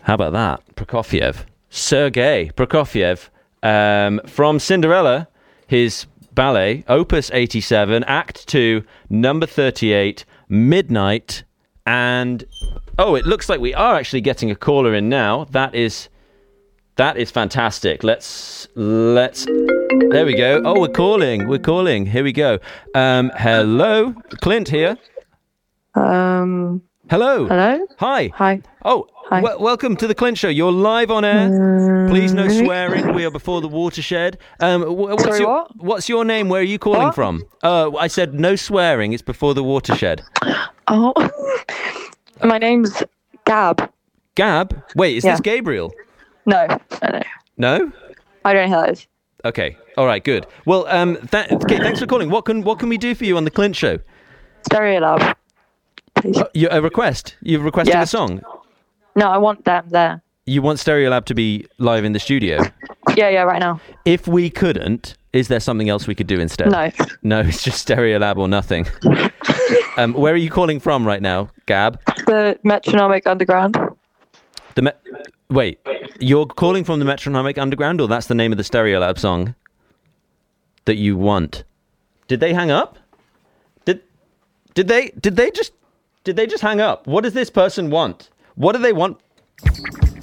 How about that? Prokofiev. Sergei Prokofiev from Cinderella, his ballet, Opus 87, Act 2, number 38, Midnight. And, it looks like we are actually getting a caller in now. That is fantastic. Let's. There we go. Oh, we're calling. Here we go. Hello, Clint here. Hello. Hello. Hi. Oh, hi. Welcome to the Clint Show. You're live on air. Please, no swearing. We are before the watershed. What's your name? Where are you calling from? I said no swearing. It's before the watershed. Oh, my name's Gab. Gab? Wait, is this Gabriel? No. No? I don't know who that is. Okay. All right. Good. Well, okay. Thanks for calling. What can we do for you on the Clint Show? Stereolab. Please. A request? You've requested a song? No, I want them there. You want Stereolab to be live in the studio? Yeah, right now. If we couldn't, is there something else we could do instead? No, it's just Stereolab or nothing. Where are you calling from right now, Gab? The Metronomic Underground. Wait, you're calling from the Metronomic Underground, or that's the name of the Stereolab song that you want? Did they hang up? Did they just hang up? What does this person want? What do they want?